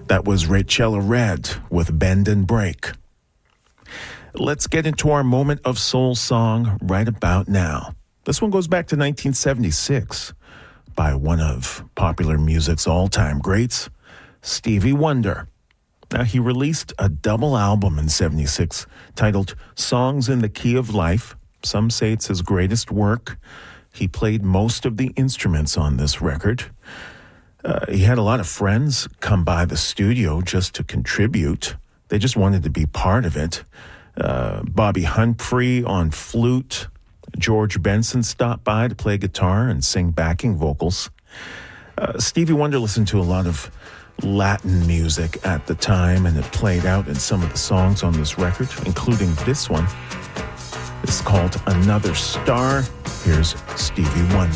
That was Rachella Red with Bend and Break. Let's get into our moment of soul song right about now. This one goes back to 1976 by one of popular music's all-time greats, Stevie Wonder. Now, he released a double album in 76 titled Songs in the Key of Life. Some say it's his greatest work. He played most of the instruments on this record. He had a lot of friends come by the studio just to contribute. They just wanted to be part of it. Bobby Humphrey on flute. George Benson stopped by to play guitar and sing backing vocals. Stevie Wonder listened to a lot of Latin music at the time, and it played out in some of the songs on this record, including this one. It's called Another Star. Here's Stevie Wonder.